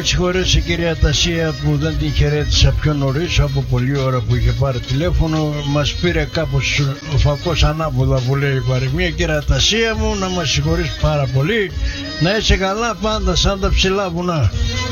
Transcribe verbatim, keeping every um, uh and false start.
συγχωρέσει κυρία Τασία που δεν την χαιρέτησα πιο νωρίς, από πολλή ώρα που είχε πάρει τηλέφωνο. Μας πήρε κάπως ο φακός ανάποδα που λέει η παροιμία. Κυρία Τασία μου, να μας συγχωρείς πάρα πολύ. Να είσαι καλά πάντα σαν τα ψηλά βουνά.